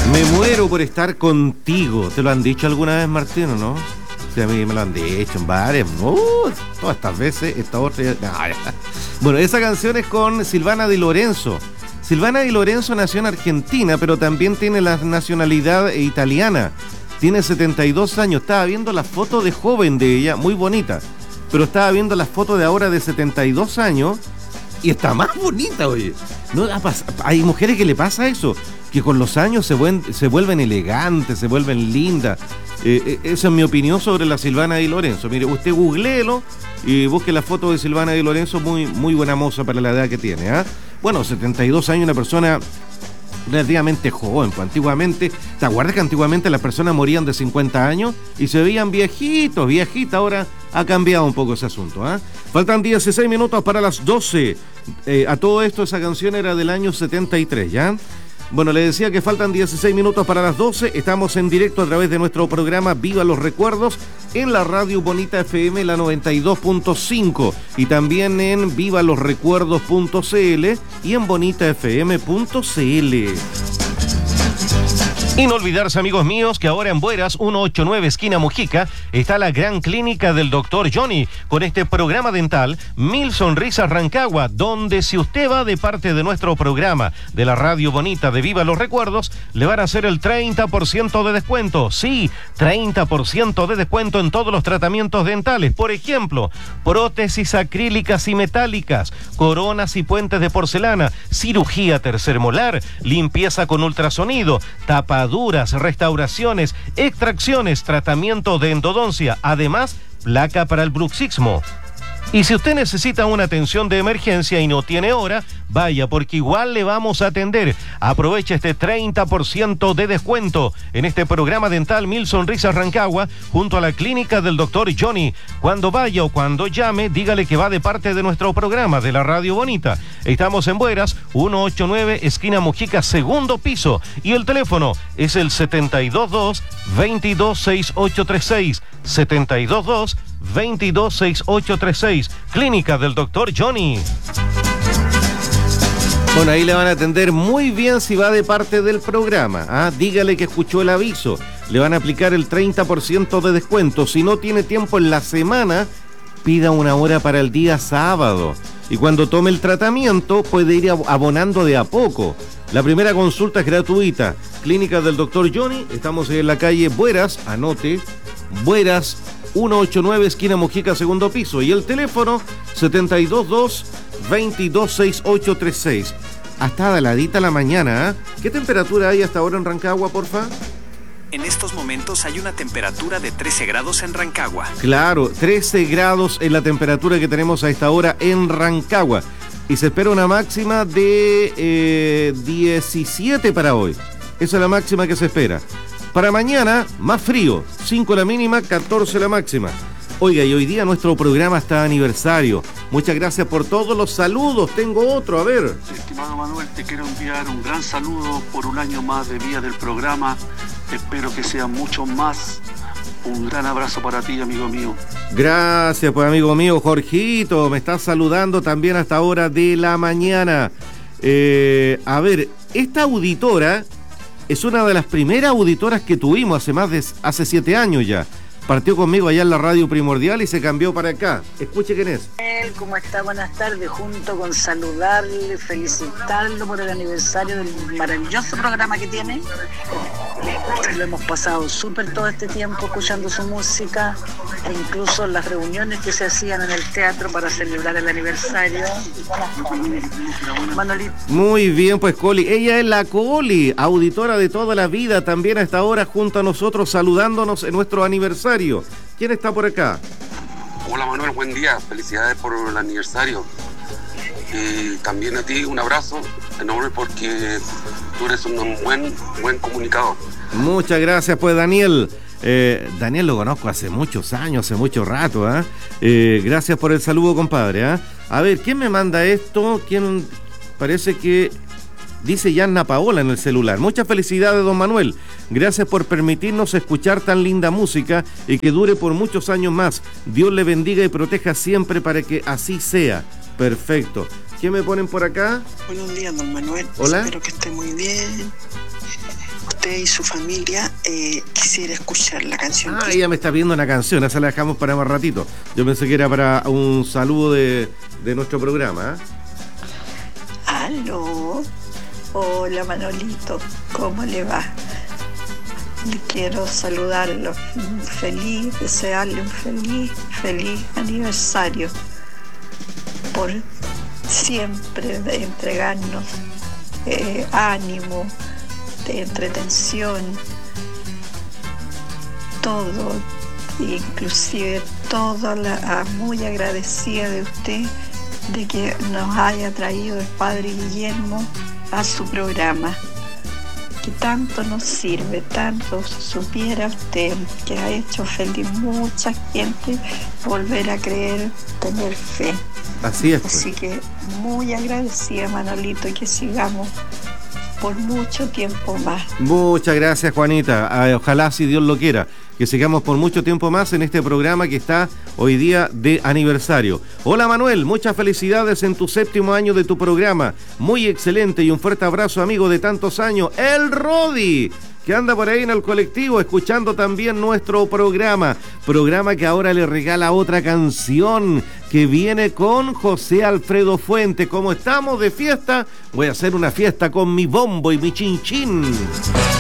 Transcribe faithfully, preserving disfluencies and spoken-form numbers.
Me muero por estar contigo. ¿Te lo han dicho alguna vez, Martín, o no? Sí, a mí me lo han dicho en bares. Uh, todas estas veces, esta otra... No, ya. Bueno, esa canción es con Silvana Di Lorenzo. Silvana Di Lorenzo nació en Argentina, pero también tiene la nacionalidad italiana. Tiene setenta y dos años. Estaba viendo la foto de joven de ella, muy bonita. Pero estaba viendo la foto de ahora de setenta y dos años y está más bonita, oye. No, hay mujeres que le pasa eso, que con los años se, buen, se vuelven elegantes, se vuelven lindas. Eh, eh, esa es mi opinión sobre la Silvana Di Lorenzo. Mire, usted googleelo y busque la foto de Silvana Di Lorenzo, muy, muy buena moza para la edad que tiene, ¿ah? ¿eh? Bueno, setenta y dos años, una persona relativamente joven. Pues antiguamente, ¿te acuerdas que antiguamente las personas morían de cincuenta años y se veían viejitos, viejitas? Ahora ha cambiado un poco ese asunto, ¿eh? Faltan dieciséis minutos para las doce. Eh, a todo esto, esa canción era del año setenta y tres, ¿ya? Bueno, le decía que faltan dieciséis minutos para las doce. Estamos en directo a través de nuestro programa Viva los Recuerdos en la radio Bonita F M, la noventa y dos punto cinco, y también en viva los recuerdos punto c l y en bonita f m punto c l. Y no olvidarse, amigos míos, que ahora en Bueras, ciento ochenta y nueve, esquina Mujica, está la gran clínica del doctor Johnny, con este programa dental Mil Sonrisas Rancagua, donde si usted va de parte de nuestro programa de la Radio Bonita de Viva los Recuerdos, le van a hacer el treinta por ciento de descuento. Sí, treinta por ciento de descuento en todos los tratamientos dentales. Por ejemplo, prótesis acrílicas y metálicas, coronas y puentes de porcelana, cirugía tercer molar, limpieza con ultrasonido, tapa duras, restauraciones, extracciones, tratamiento de endodoncia, además placa para el bruxismo. Y si usted necesita una atención de emergencia y no tiene hora, vaya, porque igual le vamos a atender. Aproveche este treinta por ciento de descuento en este programa dental Mil Sonrisas Rancagua, junto a la clínica del doctor Johnny. Cuando vaya o cuando llame, dígale que va de parte de nuestro programa de la Radio Bonita. Estamos en Bueras, ciento ochenta y nueve, esquina Mujica, segundo piso. Y el teléfono es el setenta y dos dos, veintidós, sesenta y ocho treinta y seis. setenta y dos dos, veintidós, sesenta y ocho treinta y seis. Clínica del doctor Johnny. Bueno, ahí le van a atender muy bien si va de parte del programa. ¿Ah? Dígale que escuchó el aviso. Le van a aplicar el treinta por ciento de descuento. Si no tiene tiempo en la semana, pida una hora para el día sábado. Y cuando tome el tratamiento, puede ir abonando de a poco. La primera consulta es gratuita. Clínica del doctor Johnny. Estamos en la calle Bueras. Anote. Bueras, ciento ochenta y nueve, esquina Mujica, segundo piso. Y el teléfono, setenta y dos dos, veintidós, sesenta y ocho treinta y seis. Hasta heladita la mañana, ¿eh? ¿Qué temperatura hay hasta ahora en Rancagua, porfa? En estos momentos hay una temperatura de trece grados en Rancagua. Claro, trece grados es la temperatura que tenemos a esta hora en Rancagua. Y se espera una máxima de eh, diecisiete para hoy. Esa es la máxima que se espera. Para mañana, más frío, cinco la mínima, catorce la máxima. Oiga, y hoy día nuestro programa está de aniversario. Muchas gracias por todos los saludos. Tengo otro, a ver. Estimado Manuel, te quiero enviar un gran saludo por un año más de vida del programa. Espero que sean muchos más. Un gran abrazo para ti, amigo mío. Gracias, pues, amigo mío. Jorgito, me estás saludando también hasta hora de la mañana. Eh, a ver, esta auditora es una de las primeras auditoras que tuvimos hace más de hace siete años ya. Partió conmigo allá en la radio Primordial y se cambió para acá. Escuche quién es. ¿Cómo está? Buenas tardes. Junto con saludarle, felicitarlo por el aniversario del maravilloso programa que tiene. Lo hemos pasado súper todo este tiempo escuchando su música e incluso las reuniones que se hacían en el teatro para celebrar el aniversario. Manolito. Muy bien, pues Coli. Ella es la Coli, auditora de toda la vida, también a esta hora junto a nosotros saludándonos en nuestro aniversario. ¿Quién está por acá? Hola Manuel, buen día, felicidades por el aniversario. Y también a ti un abrazo enorme porque tú eres un buen, buen comunicador. Muchas gracias, pues Daniel. Eh, Daniel lo conozco hace muchos años, hace mucho rato. ¿eh? Eh, gracias por el saludo, compadre. ¿eh? A ver, ¿quién me manda esto? ¿Quién? Parece que dice Yanna Paola en el celular. Muchas felicidades, don Manuel. Gracias por permitirnos escuchar tan linda música y que dure por muchos años más. Dios le bendiga y proteja siempre para que así sea. Perfecto. ¿Qué me ponen por acá? Buenos días, don Manuel. Hola. Espero que esté muy bien. usted y su familia, eh, quisiera escuchar la canción. Ah, ella me está pidiendo una canción, esa la dejamos para más ratito. Yo pensé que era para un saludo de, de nuestro programa. ¿eh? Aló, hola Manolito, ¿cómo le va? Le quiero saludarlo, feliz, desearle un feliz, feliz aniversario por siempre de entregarnos eh, ánimo, de entretención, todo, inclusive toda la ah, muy agradecida de usted de que nos haya traído el padre Guillermo a su programa, que tanto nos sirve, tanto supiera usted que ha hecho feliz mucha gente volver a creer, tener fe. Así es. Pues. Así que muy agradecida, Manolito, y que sigamos por mucho tiempo más. Muchas gracias, Juanita. Ojalá, si Dios lo quiera, que sigamos por mucho tiempo más en este programa que está hoy día de aniversario. Hola, Manuel, muchas felicidades en tu séptimo año de tu programa. Muy excelente y un fuerte abrazo, amigo de tantos años, el Rodi, que anda por ahí en el colectivo escuchando también nuestro programa. Programa que ahora le regala otra canción que viene con José Alfredo Fuente. Como estamos de fiesta, voy a hacer una fiesta con mi bombo y mi chinchín.